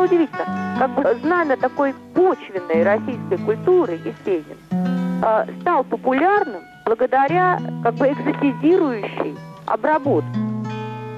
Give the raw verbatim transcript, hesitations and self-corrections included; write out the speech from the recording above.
удивительно, как бы знамя такой почвенной российской культуры, Есенин, стал популярным благодаря как бы экзотизирующей обработке.